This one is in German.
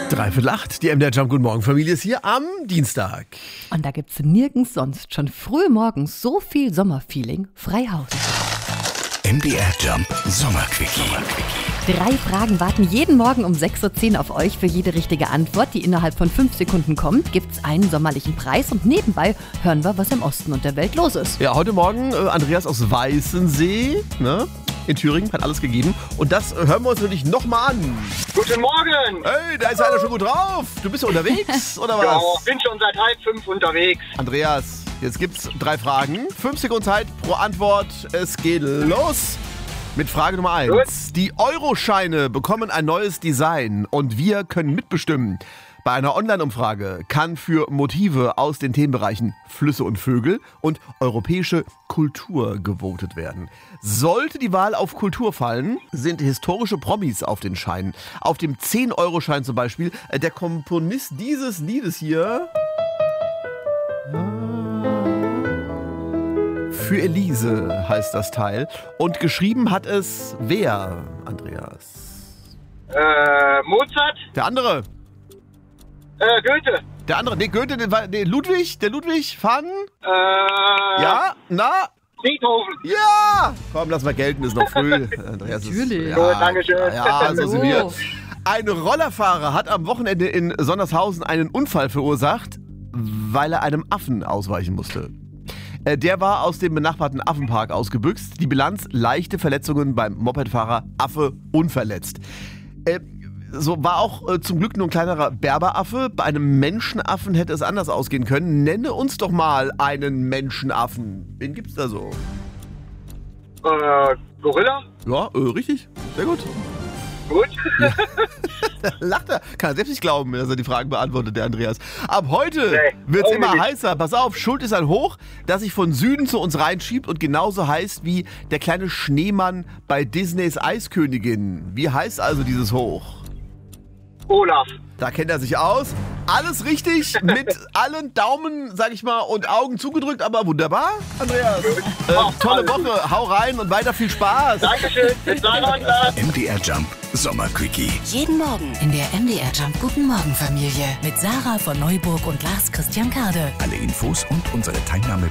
7:45, die MDR Jump. Guten Morgen, Familie ist hier am Dienstag. Und da gibt's nirgends sonst schon früh morgens so viel Sommerfeeling. Freihaus. MDR Jump Sommerquickie. 3 Fragen warten jeden Morgen um 6:10 Uhr auf euch. Für jede richtige Antwort, die innerhalb von 5 Sekunden kommt, gibt's einen sommerlichen Preis. Und nebenbei hören wir, was im Osten und der Welt los ist. Ja, heute Morgen Andreas aus Weißensee, ne? In Thüringen, hat alles gegeben. Und das hören wir uns natürlich nochmal an. Guten Morgen! Hey, da ist einer schon gut drauf. Du bist ja unterwegs, oder was? Ja, bin schon seit 4:30 unterwegs. Andreas, jetzt gibt's 3 Fragen. 5 Sekunden Zeit pro Antwort. Es geht los mit Frage Nummer 1. Gut. Die Euroscheine bekommen ein neues Design und wir können mitbestimmen. Bei einer Online-Umfrage kann für Motive aus den Themenbereichen Flüsse und Vögel und europäische Kultur gewotet werden. Sollte die Wahl auf Kultur fallen, sind historische Promis auf den Scheinen. Auf dem 10-Euro-Schein zum Beispiel der Komponist dieses Liedes hier. Für Elise heißt das Teil. Und geschrieben hat es wer, Andreas? Mozart? Der andere. Goethe? Der andere, nee, Goethe, der Ludwig van? Ja, na? Beethoven? Ja! Komm, lass mal gelten, ist noch früh. Andreas Natürlich. Ist, Gut, dankeschön. Ja, so sind wir. Hallo. Ein Rollerfahrer hat am Wochenende in Sondershausen einen Unfall verursacht, weil er einem Affen ausweichen musste. Der war aus dem benachbarten Affenpark ausgebüxt. Die Bilanz: leichte Verletzungen beim Mopedfahrer, Affe unverletzt. So war auch zum Glück nur ein kleinerer Berberaffe. Bei einem Menschenaffen hätte es anders ausgehen können. Nenne uns doch mal einen Menschenaffen. Wen gibt's da so? Gorilla? Ja, richtig. Sehr gut. Gut. Lacht er. Kann er selbst nicht glauben, dass er die Fragen beantwortet, der Andreas. Ab heute wird's immer unbedingt. heißer. Pass auf, Schuld ist ein Hoch, das sich von Süden zu uns reinschiebt und genauso heißt wie der kleine Schneemann bei Disneys Eiskönigin. Wie heißt also dieses Hoch? Olaf. Da kennt er sich aus. Alles richtig, mit allen Daumen, sag ich mal, und Augen zugedrückt, aber wunderbar, Andreas. Tolle Woche, hau rein und weiter viel Spaß. Dankeschön. Bis dann. MDR Jump Sommerquickie. Jeden Morgen in der MDR Jump Guten Morgen Familie mit Sarah von Neuburg und Lars Christian Kade. Alle Infos und unsere Teilnahme